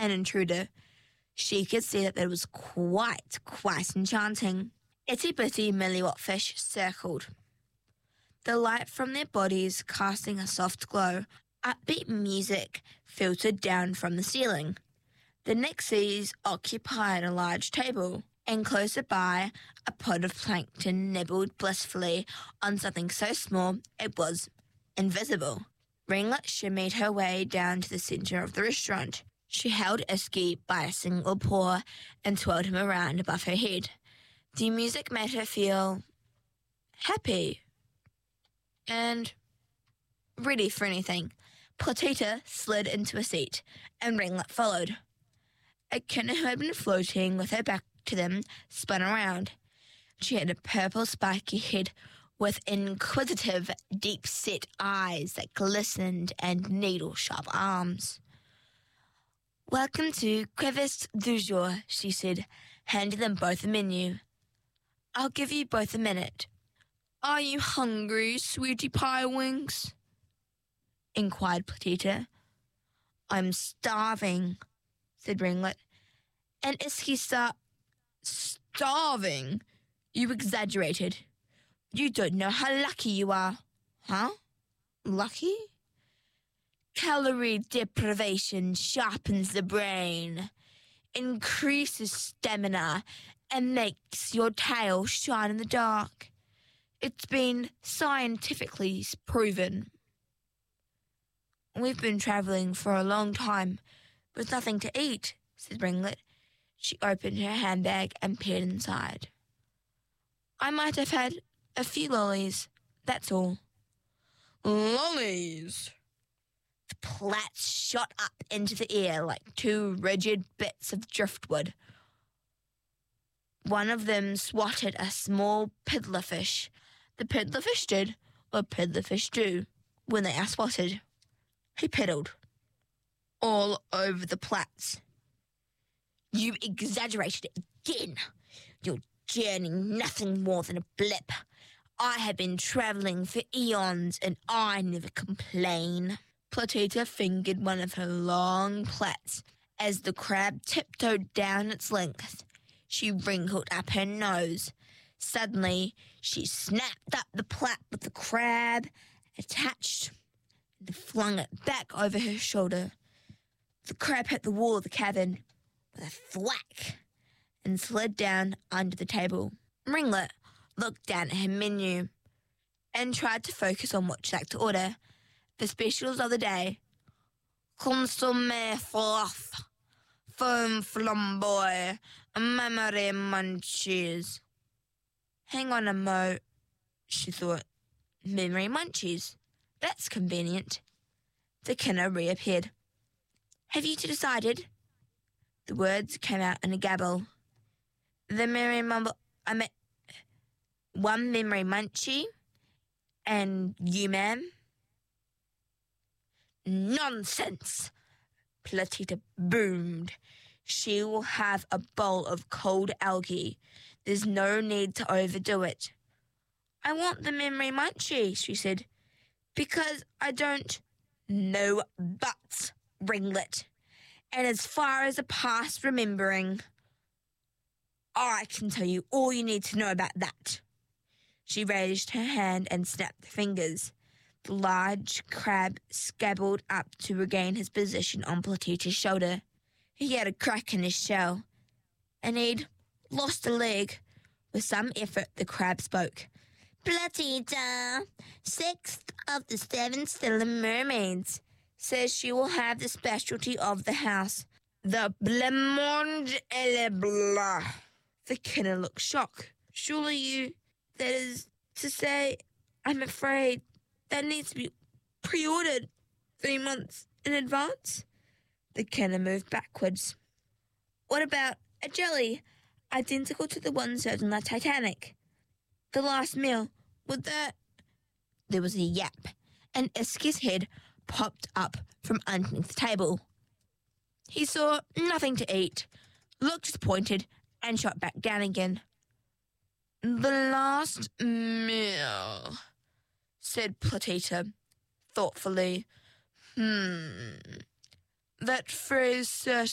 an intruder. She could see that it was quite enchanting. Itty bitty millywatfish circled, the light from their bodies casting a soft glow. Upbeat music filtered down from the ceiling. The Nixies occupied a large table, and closer by, a pod of plankton nibbled blissfully on something so small it was invisible. Ringlet shimmied her way down to the centre of the restaurant. She held Isky by a single paw and twirled him around above her head. The music made her feel happy and ready for anything. Platita slid into a seat, and Ringlet followed. Echidna, who had been floating with her back to them, spun around. She had a purple spiky head with inquisitive, deep-set eyes that glistened and needle-sharp arms. "Welcome to Crevice du Jour," she said, handing them both a menu. "I'll give you both a minute." "Are you hungry, sweetie pie wings?" inquired Platita. "I'm starving," said Ringlet. "And Isky starving? You exaggerated. You don't know how lucky you are." "Huh? Lucky?" "Calorie deprivation sharpens the brain, increases stamina, and makes your tail shine in the dark. It's been scientifically proven." "We've been travelling for a long time with nothing to eat," said Ringlet. She opened her handbag and peered inside. "I might have had a few lollies, that's all." "Lollies?" The plats shot up into the air like two rigid bits of driftwood. One of them swatted a small piddlerfish. The piddlerfish did what piddlerfish do when they are swatted. He piddled all over the plats. "You exaggerated it again. Your journey nothing more than a blip. I have been travelling for eons and I never complain." Platita fingered one of her long plats. As the crab tiptoed down its length, she wrinkled up her nose. Suddenly, she snapped up the plat with the crab attached and flung it back over her shoulder. The crab hit the wall of the cabin with a thwack and slid down under the table. Ringlet looked down at her menu and tried to focus on what she'd like to order. The specials of the day: consommé fluff, foam flamboy, memory munchies. Hang on a mo, she thought. Memory munchies. That's convenient. The Kinner reappeared. "Have you two decided?" The words came out in a gabble. "The memory mumble... one memory munchie, and you, ma'am." "Nonsense!" Platita boomed. "She will have a bowl of cold algae. There's no need to overdo it." "I want the memory munchie," she said. "Because I don't..." "No buts, Ringlet. And as far as the past remembering, I can tell you all you need to know about that." She raised her hand and snapped the fingers. The large crab scabbled up to regain his position on Platita's shoulder. He had a crack in his shell, and he'd lost a leg. With some effort, the crab spoke. "Platita, 6th of the 7 stellar mermaids, says she will have the specialty of the house, the blancmange et le blanc." The Kinner looked shocked. "Surely you... that is to say, I'm afraid that needs to be pre-ordered 3 months in advance." The Kinner moved backwards. "What about a jelly, identical to the one served on the Titanic? The last meal, would that..." There was a yap, and Isky's head popped up from underneath the table. He saw nothing to eat, looked disappointed, and shot back down again. "The last meal," said Platita thoughtfully. That phrase